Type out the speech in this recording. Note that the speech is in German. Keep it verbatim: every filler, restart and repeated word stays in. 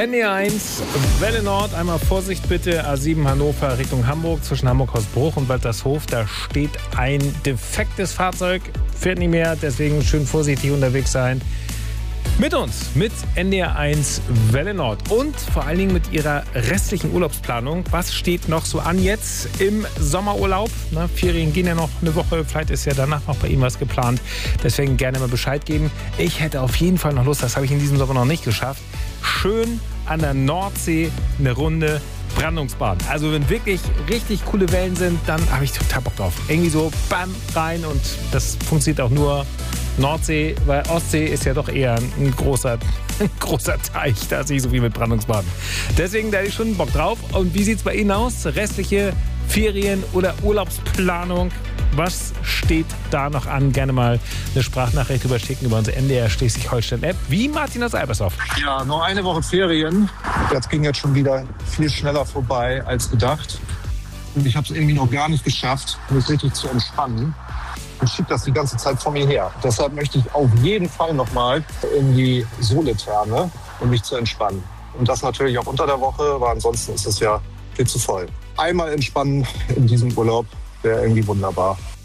N E eins, Welle Nord, einmal Vorsicht bitte, A sieben Hannover Richtung Hamburg, zwischen Hamburg-Hausbruch und Waltershof. Da steht ein defektes Fahrzeug, fährt nicht mehr, deswegen schön vorsichtig unterwegs sein. Mit uns, mit N D R eins Welle Nord und vor allen Dingen mit ihrer restlichen Urlaubsplanung. Was steht noch so an jetzt im Sommerurlaub? Na, Ferien gehen ja noch eine Woche, vielleicht ist ja danach noch bei Ihnen was geplant. Deswegen gerne mal Bescheid geben. Ich hätte auf jeden Fall noch Lust, das habe ich in diesem Sommer noch nicht geschafft, schön an der Nordsee eine Runde Brandungsbaden. Also wenn wirklich richtig coole Wellen sind, dann habe ich total Bock drauf. Irgendwie so bam, rein und das funktioniert auch nur Nordsee, weil Ostsee ist ja doch eher ein großer, ein großer Teich, da ist nicht so viel mit Brandungsbaden. Deswegen, da hätte ich schon Bock drauf. Und wie sieht es bei Ihnen aus? Restliche Ferien- oder Urlaubsplanung? Was steht da noch an? Gerne mal eine Sprachnachricht überschicken über unsere N D R Schleswig-Holstein-App. Wie Martin aus Albershof. Ja, noch eine Woche Ferien. Das ging jetzt schon wieder viel schneller vorbei als gedacht. Und ich habe es irgendwie noch gar nicht geschafft, mich richtig zu entspannen. Ich schiebe das die ganze Zeit vor mir her. Deshalb möchte ich auf jeden Fall noch mal in die Soletherme, um mich zu entspannen. Und das natürlich auch unter der Woche, weil ansonsten ist es ja viel zu voll. Einmal entspannen in diesem Urlaub wäre irgendwie wunderbar.